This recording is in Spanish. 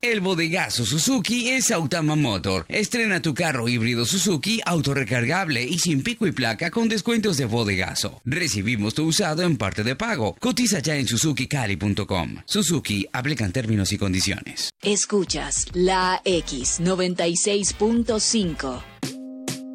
El bodegazo Suzuki es Autama Motor. Estrena tu carro híbrido Suzuki autorrecargable y sin pico y placa con descuentos de bodegazo. Recibimos tu usado en parte de pago. Cotiza ya en suzukicali.com. Suzuki, aplican términos y condiciones. Escuchas la X 96.5.